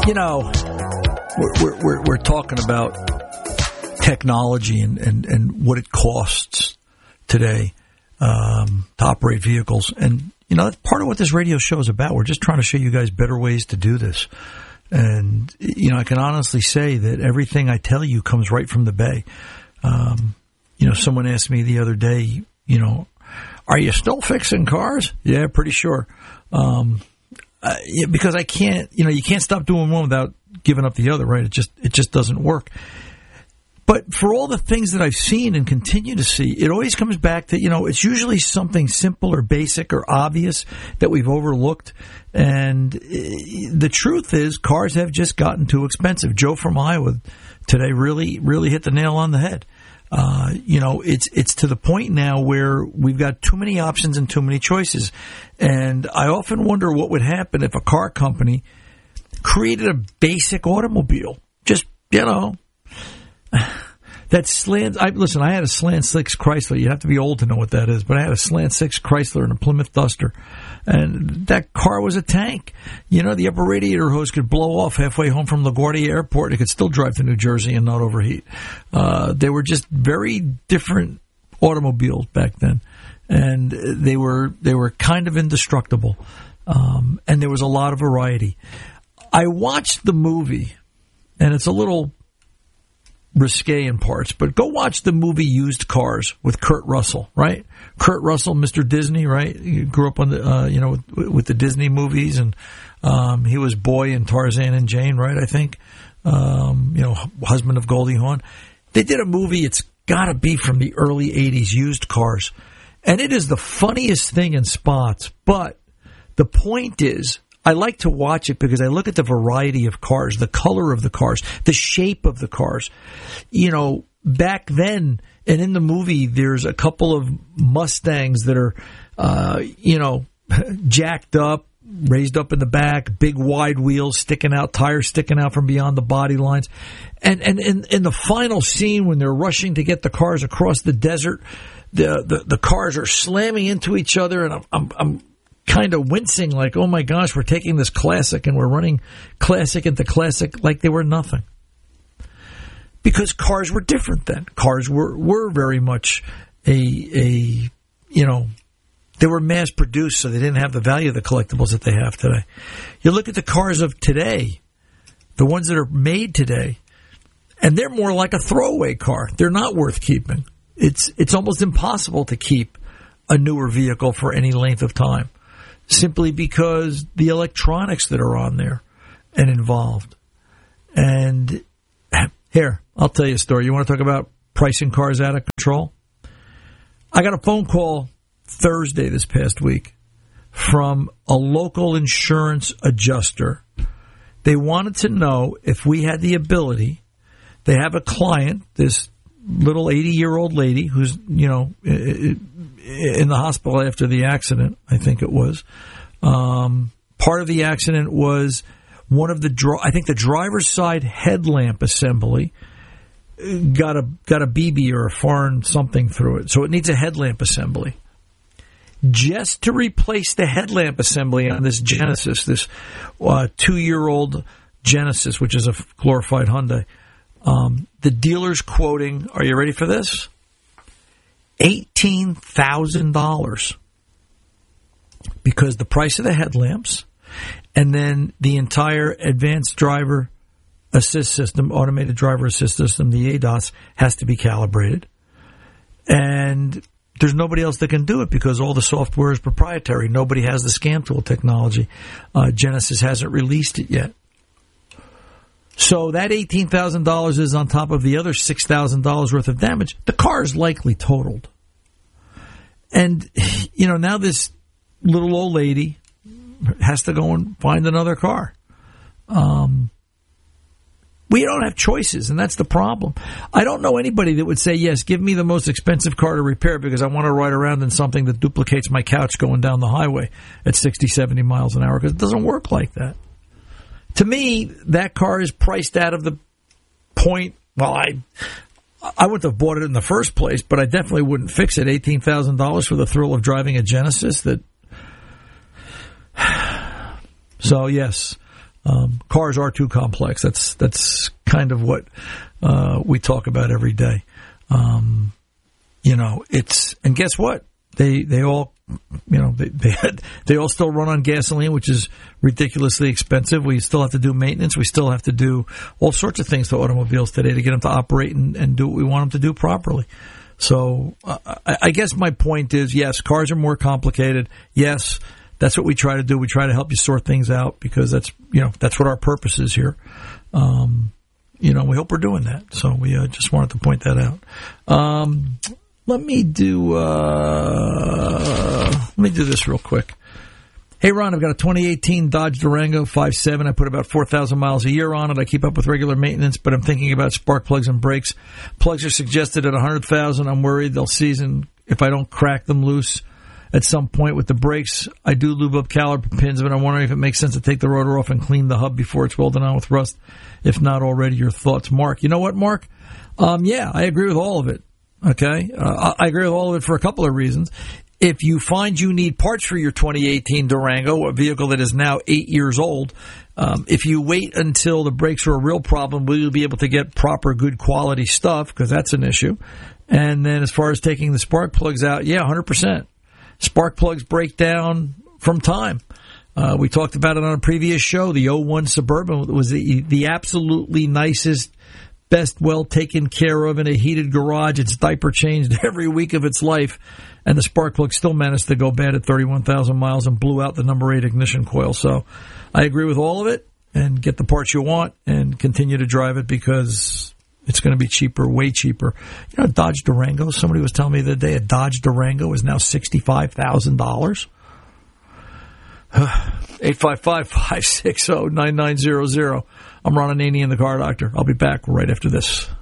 You know, we're talking about technology and what it costs today to operate vehicles. And, you know, that's part of what this radio show is about. We're just trying to show you guys better ways to do this. And, you know, I can honestly say that everything I tell you comes right from the Bay. You know, someone asked me the other day, you know, are you still fixing cars? Yeah, pretty sure. Yeah, because I can't, you know, you can't stop doing one without giving up the other, right? It just doesn't work. But for all the things that I've seen and continue to see, it always comes back to, you know, it's usually something simple or basic or obvious that we've overlooked. And the truth is, cars have just gotten too expensive. Joe from Iowa today really hit the nail on the head. You know, it's to the point now where we've got too many options and too many choices. And I often wonder what would happen if a car company created a basic automobile. Just, you know, that slant. Listen, I had a Slant 6 Chrysler. You have to be old to know what that is. But I had a Slant 6 Chrysler and a Plymouth Duster. And that car was a tank. You know, the upper radiator hose could blow off halfway home from LaGuardia Airport. It could still drive to New Jersey and not overheat. They were just very different automobiles back then. And they were kind of indestructible. And there was a lot of variety. I watched the movie, and it's a little risque in parts, but go watch the movie Used Cars with Kurt Russell, right? Kurt Russell, Mr. Disney, right? He grew up on the, you know, with the Disney movies, and he was Boy in Tarzan and Jane, right? I think, you know, husband of Goldie Hawn. They did a movie. It's got to be from the early '80s, Used Cars, and it is the funniest thing in spots. But the point is, I like to watch it because I look at the variety of cars, the color of the cars, the shape of the cars. You know, back then, and in the movie, there's a couple of Mustangs that are, you know, jacked up, raised up in the back, big wide wheels sticking out, tires sticking out from beyond the body lines. And in the final scene, when they're rushing to get the cars across the desert, the cars are slamming into each other, and I'm kind of wincing, like, oh my gosh, we're taking this classic and we're running classic into classic like they were nothing. Because cars were different then. Cars were very much a you know, they were mass produced, so they didn't have the value of the collectibles that they have today. You look at the cars of today, the ones that are made today, and they're more like a throwaway car. They're not worth keeping. It's almost impossible to keep a newer vehicle for any length of time, simply because the electronics that are on there and involved. And here, I'll tell you a story. You want to talk about pricing cars out of control? I got a phone call Thursday this past week from a local insurance adjuster. They wanted to know if we had the ability. They have a client, this little 80-year-old lady who's, you know, in the hospital after the accident, I think it was. Part of the accident was one of I think the driver's side headlamp assembly got a BB or a foreign something through it. So it needs a headlamp assembly. Just to replace the headlamp assembly on this Genesis, this 2-year-old Genesis, which is a glorified Hyundai, the dealer's quoting, are you ready for this? $18,000. Because the price of the headlamps and then the entire advanced driver assist system, automated driver assist system, the ADAS, has to be calibrated. And there's nobody else that can do it because all the software is proprietary. Nobody has the scan tool technology. Genesis hasn't released it yet. So that $18,000 is on top of the other $6,000 worth of damage. The car is likely totaled. And, you know, now this little old lady has to go and find another car. We don't have choices, and that's the problem. I don't know anybody that would say, yes, give me the most expensive car to repair because I want to ride around in something that duplicates my couch going down the highway at 60, 70 miles an hour, because it doesn't work like that. To me, that car is priced out of the point. Well, I wouldn't have bought it in the first place, but I definitely wouldn't fix it. $18,000 for the thrill of driving a Genesis. So, yes, Cars are too complex. That's kind of what we talk about every day. And guess what? They all, they all still run on gasoline, which is ridiculously expensive. We still have to do maintenance. We still have to do all sorts of things to automobiles today to get them to operate and do what we want them to do properly. So I guess my point is, yes, cars are more complicated. Yes, that's what we try to do. We try to help you sort things out because that's what our purpose is here. We hope we're doing that. So we just wanted to point that out. Let me do this real quick. Hey, Ron, I've got a 2018 Dodge Durango 5.7. I put about 4,000 miles a year on it. I keep up with regular maintenance, but I'm thinking about spark plugs and brakes. Plugs are suggested at 100,000. I'm worried they'll season if I don't crack them loose at some point with the brakes. I do lube up caliper pins, but I'm wondering if it makes sense to take the rotor off and clean the hub before it's welded on with rust. If not already, your thoughts, Mark. You know what, Mark? Yeah, I agree with all of it. Okay? I agree with all of it for a couple of reasons. If you find you need parts for your 2018 Durango, a vehicle that is now 8 years old, if you wait until the brakes are a real problem, will you be able to get proper, good quality stuff? Because that's an issue. And then as far as taking the spark plugs out, yeah, 100%. Spark plugs break down from time. We talked about it on a previous show. The 01 Suburban was the absolutely nicest, best, well taken care of in a heated garage. Its diaper changed every week of its life, and the spark plug still managed to go bad at 31,000 miles and blew out the number 8 ignition coil. So I agree with all of it, and get the parts you want and continue to drive it because it's going to be cheaper, way cheaper. You know, Dodge Durango, somebody was telling me the other day, a Dodge Durango is now $65,000. 855-560-9900. I'm Ron Ananian, the Car Doctor. I'll be back right after this.